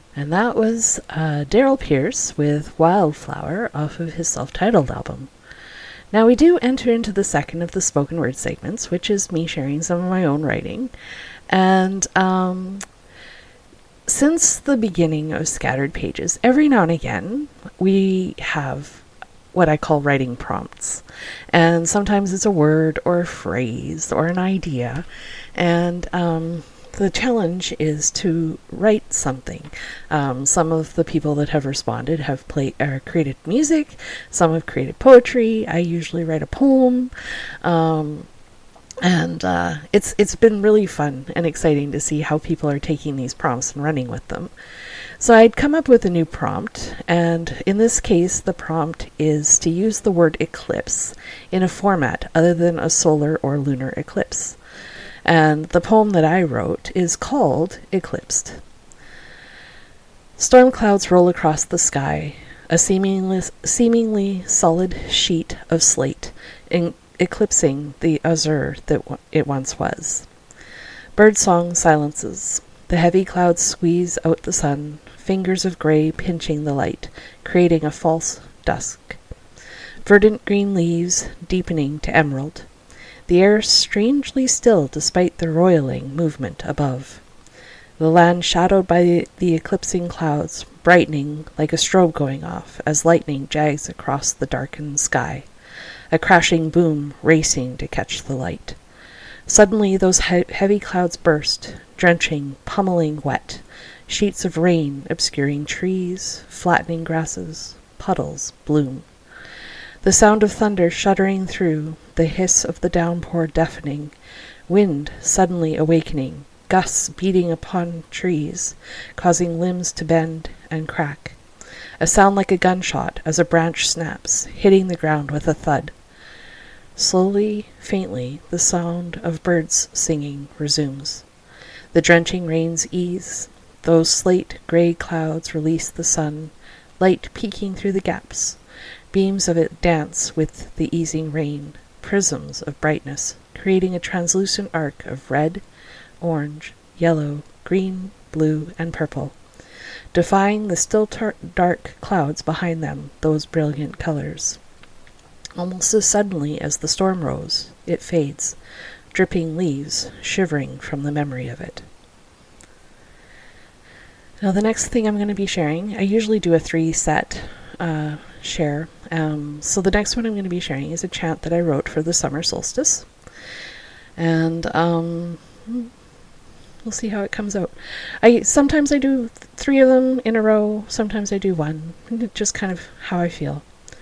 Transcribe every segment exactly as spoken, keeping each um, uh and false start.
And that was uh, Daryl Pierce with Wildflower off of his self-titled album. Now we do enter into the second of the spoken word segments, which is me sharing some of my own writing. And um, since the beginning of Scattered Pages, every now and again we have what I call writing prompts. And sometimes it's a word or a phrase or an idea. And um, the challenge is to write something. Um, some of the people that have responded have played or created music. Some have created poetry. I usually write a poem. Um, and uh, it's it's been really fun and exciting to see how people are taking these prompts and running with them. So I'd come up with a new prompt, and in this case, the prompt is to use the word eclipse in a format other than a solar or lunar eclipse. And the poem that I wrote is called Eclipsed. Storm clouds roll across the sky, a seemingly, seemingly solid sheet of slate, in, eclipsing the azure that w- it once was. Birdsong silences. The heavy clouds squeeze out the sun, fingers of gray pinching the light, creating a false dusk. Verdant green leaves deepening to emerald. The air strangely still despite the roiling movement above. The land shadowed by the, the eclipsing clouds, brightening like a strobe going off as lightning jags across the darkened sky. A crashing boom racing to catch the light. Suddenly those he- heavy clouds burst, drenching, pummeling wet, sheets of rain obscuring trees, flattening grasses, puddles bloom. The sound of thunder shuddering through, the hiss of the downpour deafening, wind suddenly awakening, gusts beating upon trees, causing limbs to bend and crack. A sound like a gunshot as a branch snaps, hitting the ground with a thud. Slowly, faintly, the sound of birds singing resumes. The drenching rains ease. Those slate-gray clouds release the sun, light peeking through the gaps. Beams of it dance with the easing rain, prisms of brightness, creating a translucent arc of red, orange, yellow, green, blue, and purple, defying the still tar- dark clouds behind them, those brilliant colors. Almost as suddenly as the storm rose, it fades, dripping leaves shivering from the memory of it. Now the next thing I'm going to be sharing, I usually do a three-set uh, share. Um, so the next one I'm going to be sharing is a chant that I wrote for the summer solstice. And um, we'll see how it comes out. I Sometimes I do th- three of them in a row. Sometimes I do one. Just kind of how I feel.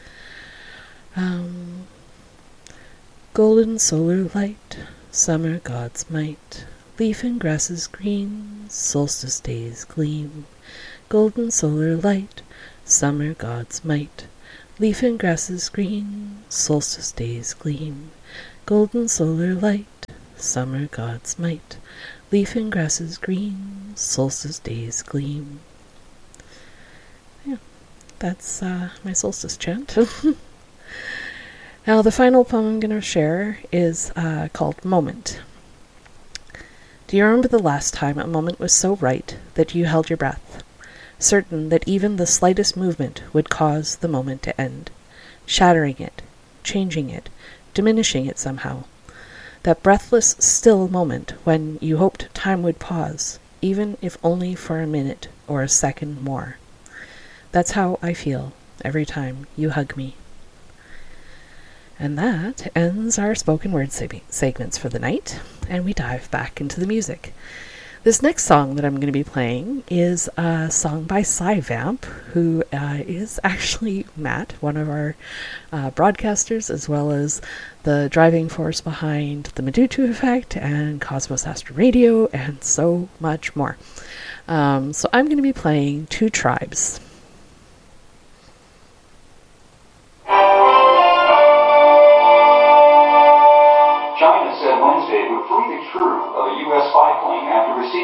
Um, golden solar light, summer god's might, leaf and grasses green, solstice days gleam. Golden solar light, summer god's might, leaf and grasses green, solstice days gleam. Golden solar light, summer god's might, leaf and grasses green, solstice days gleam. Yeah, that's uh, my solstice chant. Now, the final poem I'm going to share is uh, called Moment. Do you remember the last time a moment was so right that you held your breath, certain that even the slightest movement would cause the moment to end, shattering it, changing it, diminishing it somehow? That breathless, still moment when you hoped time would pause, even if only for a minute or a second more. That's how I feel every time you hug me. And that ends our spoken word seg- segments for the night, and we dive back into the music. This next song that I'm going to be playing is a song by Cyvamp, who uh, is actually Matt, one of our uh, broadcasters, as well as the driving force behind the Medutu Effect and Cosmos Astro Radio, and so much more. Um, so I'm going to be playing Two Tribes. China said Wednesday it would free the crew of a U S spy plane after receiving